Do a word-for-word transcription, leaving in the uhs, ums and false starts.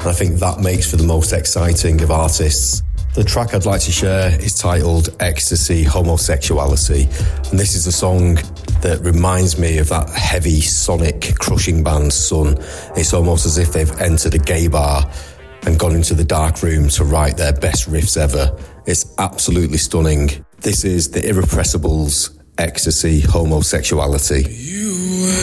and I think that makes for the most exciting of artists. The track I'd like to share is titled Ecstasy Homosexuality, and this is a song that reminds me of that heavy sonic crushing band Sun. It's almost as if they've entered a gay bar and gone into the dark room to write their best riffs ever. It's absolutely stunning. This is the Irrepressibles' Ecstasy Homosexuality. You